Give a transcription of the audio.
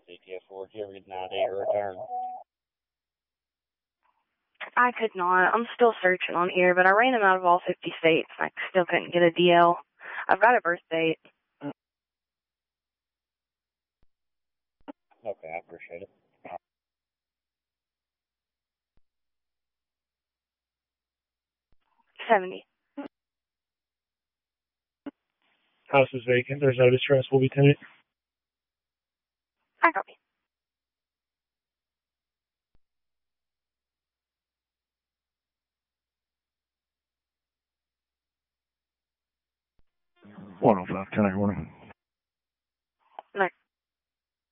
CTF4, do you ever get an idea or return? I could not. I'm still searching on here, but I ran them out of all 50 states. I still couldn't get a DL. I've got a birth date. Okay, I appreciate it. $70. House is vacant. There's no distress. Will be tenant. I copy. $105, 10 morning.